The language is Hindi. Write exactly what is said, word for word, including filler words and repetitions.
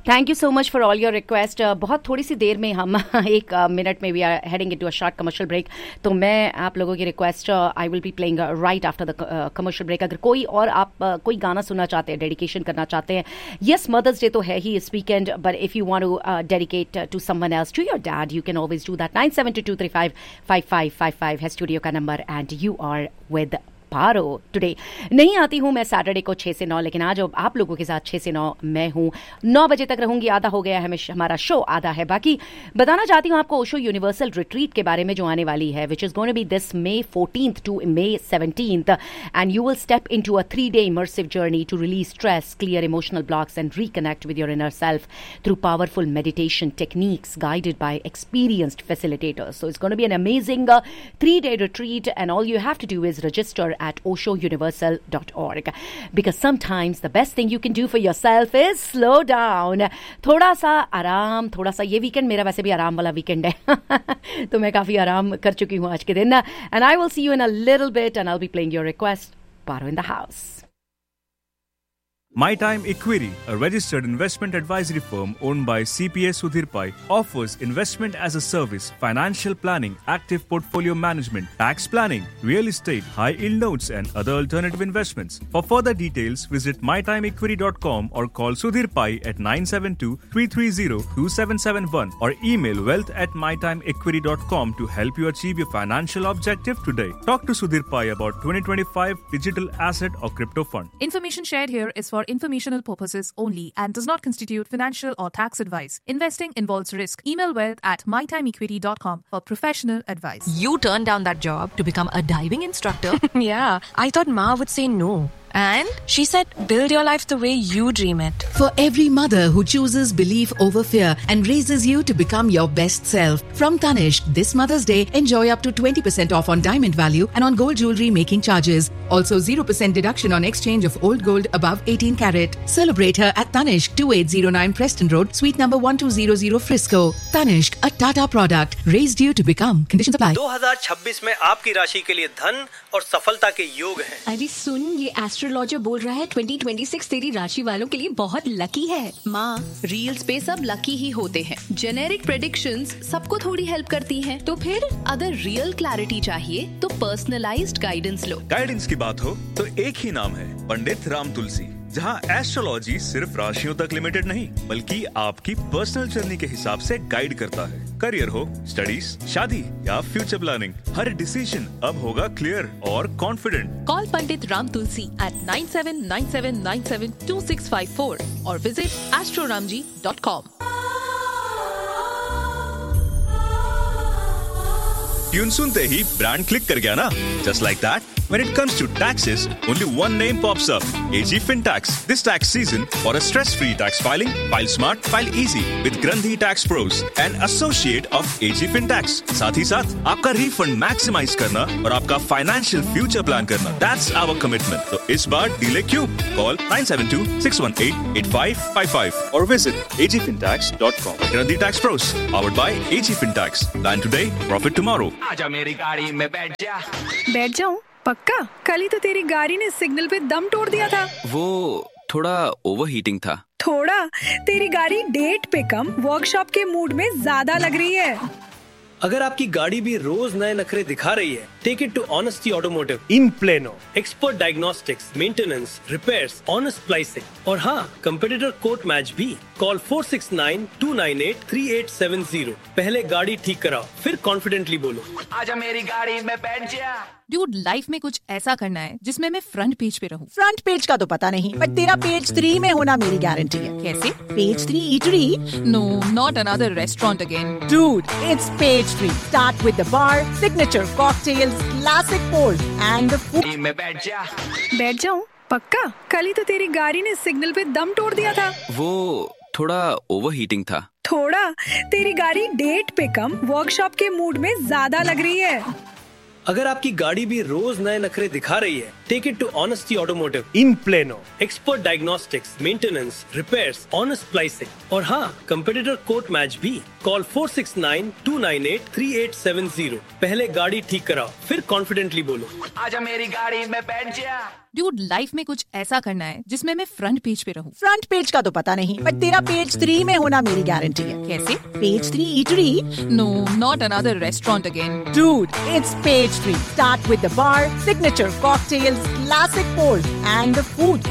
Thank you so much for all your request. बहुत थोड़ी सी देर में हम एक मिनट में we are heading into a short commercial break, तो मैं आप लोगों की request I will be playing right after the commercial break. अगर कोई और आप uh, कोई गाना सुनना चाहते हैं, डेडिकेशन करना चाहते हैं, यस मदर्स डे तो है ही इस weekend, but if you want to dedicate to someone else, to your dad, you can always do that. Nine seven to to three five five five five five है स्टूडियो का number and you are with Paro today. नहीं आती हूं मैं सैटरडे को छह से नौ, लेकिन आज आप लोगों के साथ छह से नौ मैं हूं, नौ बजे तक रहूंगी। आधा हो गया है हमारा शो, आधा है बाकी। बताना चाहती हूं आपको ओशो यूनिवर्सल रिट्रीट के बारे में जो आने वाली है, which is going to be this may fourteenth to may seventeenth, and you will step into a three day immersive journey to release stress, clear emotional blocks and reconnect with your inner self through powerful meditation techniques guided by experienced facilitators. So it's going to be an amazing uh, three-day retreat, and all you have to do is register at osho universal dot org, because sometimes the best thing you can do for yourself is slow down. थोड़ा सा आराम, थोड़ा सा, ये वीकेंड मेरा वैसे भी आराम वाला वीकेंड है तो मैं काफी आराम कर चुकी हूँ आज के दिन, and I will see you in a little bit and I'll be playing your request. Paro in the house. My Time Equity, a registered investment advisory firm owned by C P A Sudhir Pai, offers investment as a service, financial planning, active portfolio management, tax planning, real estate, high-yield notes and other alternative investments. For further details, visit my time equity dot com or call Sudhir Pai at nine seven two, three three zero, two seven seven one or email wealth at my time equity dot com to help you achieve your financial objective today. Talk to Sudhir Pai about twenty twenty-five digital asset or crypto fund. Information shared here is for informational purposes only and does not constitute financial or tax advice. Investing involves risk. Email wealth at my time equity dot com for professional advice. You turned down that job to become a diving instructor? Yeah, I thought Ma would say no. And? She said, build your life the way you dream it. For every mother who chooses belief over fear and raises you to become your best self. From Tanishq, this Mother's Day, enjoy up to twenty percent off on diamond value and on gold jewelry making charges. Also zero percent deduction on exchange of old gold above eighteen carat. Celebrate her at Tanishq, twenty-eight oh nine Preston Road, Suite number one two zero zero Frisco. Tanishq, a Tata product, raised you to become. Conditions apply. दो हज़ार छब्बीस में आपकी राशि के लिए धन और सफलता के योग हैं। अरे सुन, ये एस्ट्रोलॉजर बोल रहा है ट्वेंटी ट्वेंटी सिक्स तेरी राशि वालों के लिए बहुत लकी है। माँ, रील्स पे सब लकी ही होते हैं। जेनेरिक प्रेडिक्शंस सबको थोड़ी हेल्प करती हैं। तो फिर अगर रियल क्लैरिटी चाहिए तो पर्सनलाइज्ड गाइडेंस लो। गाइडेंस की बात हो तो एक ही नाम है, पंडित राम तुलसी, जहाँ एस्ट्रोलॉजी सिर्फ राशियों तक लिमिटेड नहीं बल्कि आपकी पर्सनल जर्नी के हिसाब से गाइड करता है। करियर हो, स्टडीज, शादी या फ्यूचर प्लानिंग, हर डिसीजन अब होगा क्लियर और confident. Call Pandit Ram Tulsi eight nine seven nine seven nine seven to six five four और visit astro Ram ji dot com. Tune सुनते ही ब्रांड क्लिक कर गया ना? Just like that. When it comes to taxes, only one name pops up: A G FinTax. This tax season, for a stress-free tax filing, file smart, file easy with Grandhi Tax Pros, an associate of A G FinTax. साथ ही साथ आपका refund maximize करना और आपका financial future plan करना. That's our commitment. तो इस बार delay क्यों? Call nine seven two, six one eight, eight five five five or visit a g fintax dot com. Grandhi Tax Pros, powered by A G FinTax. Plan today, profit tomorrow. आजा मेरी गाड़ी में बैठ जा। बैठ जाऊं? पक्का? कल ही तो तेरी गाड़ी ने सिग्नल पे दम तोड़ दिया था। वो थोड़ा ओवरहीटिंग था। थोड़ा? तेरी गाड़ी डेट पे कम वर्कशॉप के मूड में ज्यादा लग रही है। अगर आपकी गाड़ी भी रोज नए नखरे दिखा रही है, take it to honesty automotive in plano. Expert diagnostics, maintenance, repairs, honest pricing और हाँ, कंपेटिटर कोट मैच भी। Call four six nine, to nine eight, three eight seven zero. पहले गाड़ी ठीक कराओ, फिर कॉन्फिडेंटली बोलो, आजा मेरी गाड़ी में बैठ जा। ड्यूड, लाइफ में कुछ ऐसा करना है जिसमें मैं फ्रंट पेज पे रहूं। फ्रंट पेज का तो पता नहीं, बट तेरा पेज थ्री में होना मेरी गारंटी है। कैसे? Page three eatery? No, not another restaurant again. Dude, it's page three. Start with the bar, signature cocktails, classic pours, and the food. में बैठ जा। बैठ जाऊं? पक्का? कल ही तो तेरी गाड़ी ने सिग्नल पे दम तोड़ दिया था। वो थोड़ा ओवरहीटिंग था। थोड़ा? तेरी गाड़ी डेट पे कम वर्कशॉप के मूड में ज्यादा लग रही है। अगर आपकी गाड़ी भी रोज नए नखरे दिखा रही है, take it to honesty automotive in plano. Expert diagnostics, maintenance, repairs, honest pricing और हाँ, कंपेटिटर कोट मैच भी। Call four six nine, to nine eight, three eight seven zero. पहले गाड़ी ठीक कराओ, फिर कॉन्फिडेंटली बोलो, आजा मेरी गाड़ी में बैठ जा। ड्यूड लाइफ में कुछ ऐसा करना है जिसमें मैं फ्रंट पेज पे रहूं। फ्रंट पेज का तो पता नहीं, पर तेरा पेज थ्री में होना मेरी गारंटी है। कैसे? Page three eatery. No, not another restaurant again. Dude, it's page three. Start with the bar, signature cocktails, classic pours, and the food